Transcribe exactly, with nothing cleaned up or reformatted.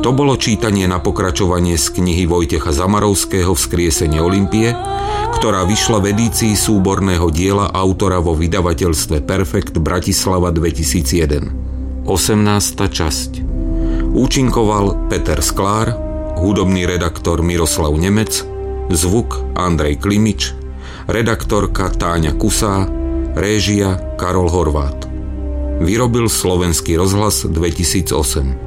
To bolo čítanie na pokračovanie z knihy Vojtecha Zamarovského Vzkriesenie Olympie, ktorá vyšla v edícii súborného diela autora vo vydavateľstve Perfekt Bratislava dvetisícjeden. osemnásta časť. Účinkoval Peter Sklár, hudobný redaktor Miroslav Nemec, zvuk Andrej Klimič, redaktorka Táňa Kusá, réžia Karol Horváth. Vyrobil Slovenský rozhlas dvetisícosem.